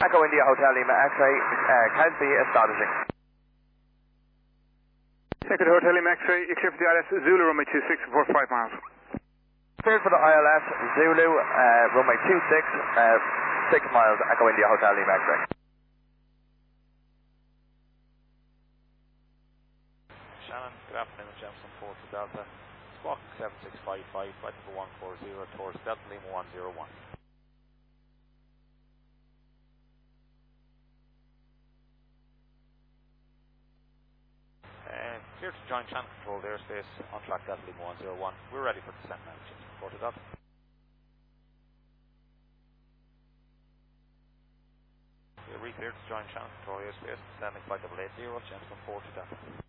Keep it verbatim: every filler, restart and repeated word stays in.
Echo India Hotel Lima X-ray, uh, count B establishing. Second Hotel Lima X-ray, you clear for the I L S Zulu runway two six for five miles. Cleared for the I L S Zulu, uh, runway two six, uh, six miles, Echo India Hotel Lima X-ray. Shannon, good afternoon, Jameson four to Delta. Squawk seven six five five, flight number one four zero towards Delta Lima one zero one. Uh, clear to join channel controlled airspace on track Delta Lima one zero one. We're ready for descent now, Jameson four to Delta. We're re-cleared to join channel control airspace, descending flight double eight zero, Jameson four to Delta.